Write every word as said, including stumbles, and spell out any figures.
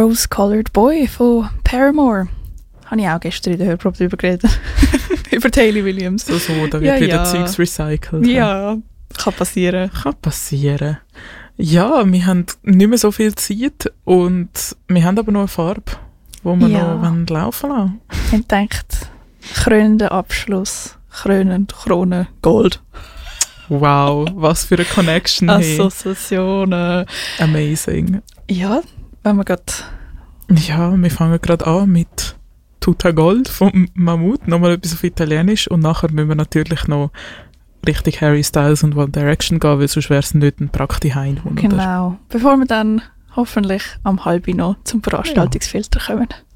Rose-Colored Boy von Paramore. Habe ich auch gestern in der Hörprobe darüber geredet. Über Hayley Williams. So, so, da wird Ja, wieder ja. Zeugs recycelt. Ja, kann passieren. Kann passieren. Ja, wir haben nicht mehr so viel Zeit und wir haben aber noch eine Farbe, die wir Ja. noch wollen laufen lassen. Ich habe gedacht, krönender Abschluss. Krönend, Krone, Gold. Wow, was für eine Connection. Hey. Assoziationen. Amazing. Ja, wenn wir gerade... Ja, wir fangen gerade an mit Tuta Gold vom Mammut, nochmal etwas auf Italienisch und nachher müssen wir natürlich noch richtig Harry Styles und One Direction gehen, weil sonst wäre es nicht ein Prakti Hein. Genau. Bevor wir dann hoffentlich am halben noch zum Veranstaltungsfilter kommen.